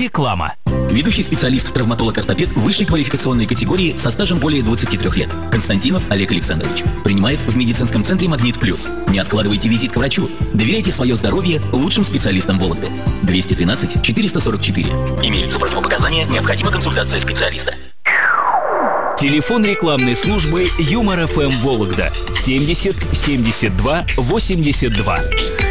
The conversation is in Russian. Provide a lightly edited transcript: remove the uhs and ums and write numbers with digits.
Реклама. Ведущий специалист, травматолог-ортопед высшей квалификационной категории со стажем более 23 лет. Константинов Олег Александрович. Принимает в медицинском центре «Магнит Плюс». Не откладывайте визит к врачу. Доверяйте свое здоровье лучшим специалистам Вологды. 213 444. Имеются противопоказания, необходима консультация специалиста. Телефон рекламной службы Юмор ФМ Вологда 70 72 82.